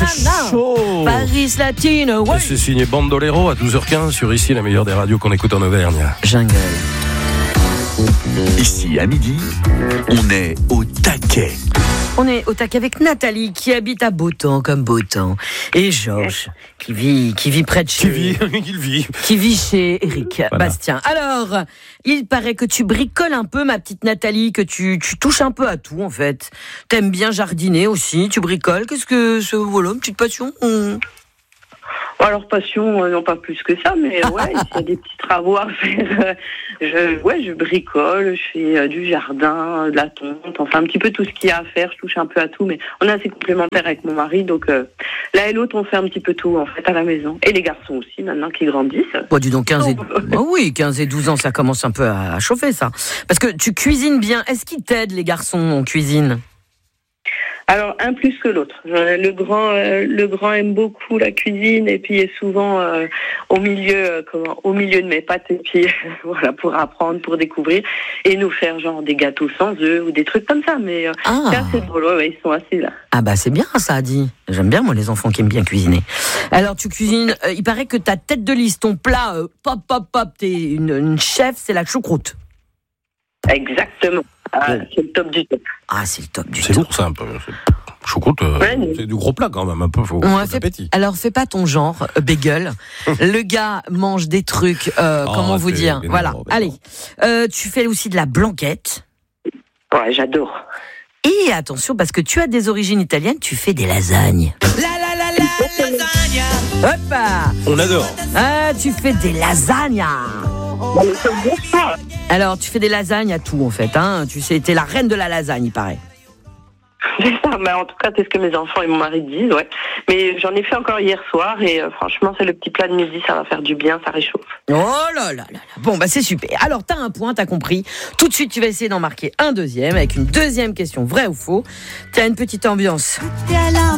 c'est chaud. Paris Latine, ouais. C'est signé Bandolero à 12h15 sur ici, la meilleure des radios qu'on écoute en Auvergne. Jungle. Ici, à midi, on est au taquet. On est au taquet avec Nathalie qui habite à Beautemps comme Beautemps et Georges qui vit près de chez qui vit chez Eric Bastien. Alors, il paraît que tu bricoles un peu, ma petite Nathalie, que tu touches un peu à tout en fait. T'aimes bien jardiner aussi, tu bricoles. Qu'est-ce que c'est, voilà, une petite passion? Alors passion, non pas plus que ça, mais ouais, il y a des petits travaux à faire. Je bricole, je fais du jardin, de la tonte, enfin un petit peu tout ce qu'il y a à faire. Je touche un peu à tout, mais on est assez complémentaires avec mon mari, donc l'un et l'autre on fait un petit peu tout en fait à la maison. Et les garçons aussi maintenant qui grandissent. Bon, dis donc 15 et 12 ans, ça commence un peu à chauffer ça. Parce que tu cuisines bien. Est-ce qu'ils t'aident les garçons en cuisine? Alors, un plus que l'autre. Le grand aime beaucoup la cuisine et puis est souvent au milieu de mes pattes et puis voilà, pour apprendre, pour découvrir et nous faire genre des gâteaux sans œufs ou des trucs comme ça. Mais c'est assez drôle, ouais, ils sont assez là. Ah bah c'est bien ça, dit. J'aime bien moi les enfants qui aiment bien cuisiner. Alors tu cuisines, il paraît que ta tête de liste, ton plat, t'es une chef, c'est la choucroute. Exactement. C'est le top du top. Ah, c'est le top du top. C'est lourd ça un peu. Choucroute, c'est du gros plat quand même, un peu. Faut d'appétit. Alors fais pas ton genre, bagel. Le gars mange des trucs, comment vous dire. Voilà, allez. Tu fais aussi de la blanquette. Ouais, j'adore. Et attention, parce que tu as des origines italiennes, tu fais des lasagnes. Lasagna. Hop. On adore. Tu fais des lasagnes. Alors, tu fais des lasagnes à tout, en fait. Hein. Tu sais, t'es la reine de la lasagne, il paraît. C'est ça, mais en tout cas, c'est ce que mes enfants et mon mari disent, ouais. Mais j'en ai fait encore hier soir et franchement, c'est le petit plat de midi, ça va faire du bien, ça réchauffe. Oh là là là. Bon, bah c'est super. Alors, t'as un point, t'as compris. Tout de suite, tu vas essayer d'en marquer un deuxième avec une deuxième question, vrai ou faux. T'as une petite ambiance.